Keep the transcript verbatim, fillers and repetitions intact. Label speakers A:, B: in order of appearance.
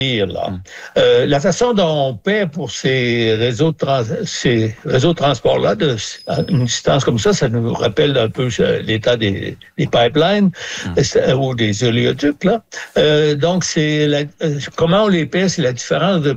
A: Là. Hum. Euh, la façon dont on paie pour ces réseaux de, trans- ces réseaux de transport-là, de, à une distance comme ça, ça nous rappelle un peu l'état des, des pipelines hum. euh, ou des oléoducs. Là. Euh, donc, c'est la, euh, comment on les paie, c'est la différence de